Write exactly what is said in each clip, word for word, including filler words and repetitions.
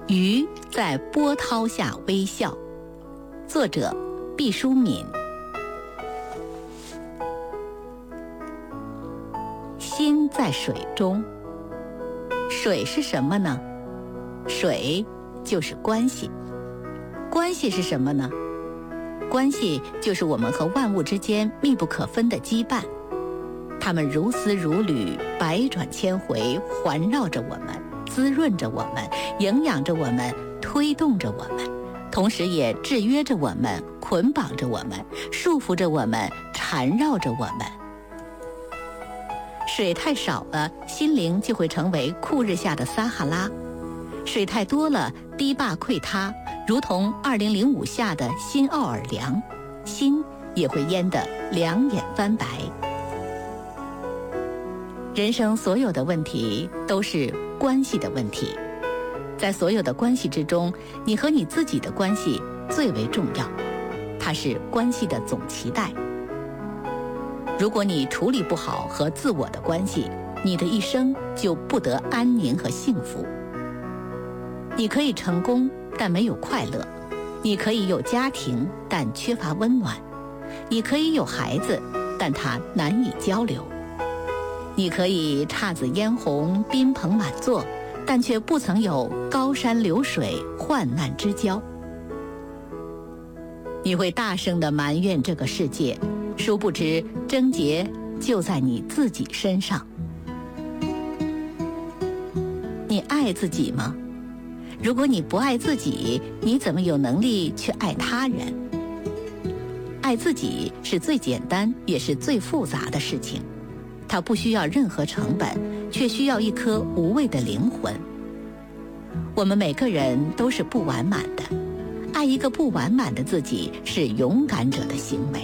鱼在波涛下微笑。作者毕淑敏。心在水中。水是什么呢？水就是关系。关系是什么呢？关系就是我们和万物之间密不可分的羁绊，它们如丝如缕，百转千回，环绕着我们，滋润着我们，营养着我们，推动着我们，同时也制约着我们，捆绑着我们，束缚着我们，缠绕着我们。水太少了，心灵就会成为酷日下的撒哈拉；水太多了，堤坝溃塌，如同二零零五下的新奥尔良，心也会淹得两眼翻白。人生所有的问题都是关系的问题，在所有的关系之中，你和你自己的关系最为重要，它是关系的总期待。如果你处理不好和自我的关系，你的一生就不得安宁和幸福。你可以成功，但没有快乐；你可以有家庭，但缺乏温暖；你可以有孩子，但他难以交流；你可以姹紫嫣红，宾朋满座，但却不曾有高山流水，患难之交。你会大声地埋怨这个世界，殊不知症结就在你自己身上。你爱自己吗？如果你不爱自己，你怎么有能力去爱他人？爱自己是最简单也是最复杂的事情，它不需要任何成本，却需要一颗无畏的灵魂。我们每个人都是不完满的，爱一个不完满的自己是勇敢者的行为。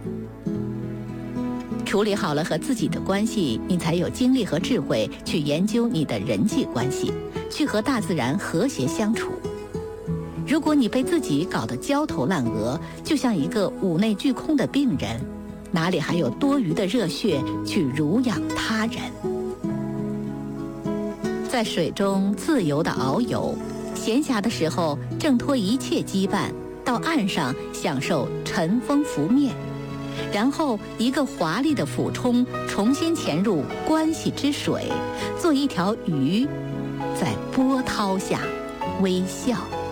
处理好了和自己的关系，你才有精力和智慧去研究你的人际关系，去和大自然和谐相处。如果你被自己搞得焦头烂额，就像一个五内俱空的病人，哪里还有多余的热血去濡养他人？在水中自由地遨游，闲暇的时候挣脱一切羁绊，到岸上享受尘封拂面，然后一个华丽的俯冲，重新潜入关系之水，做一条鱼，在波涛下微笑。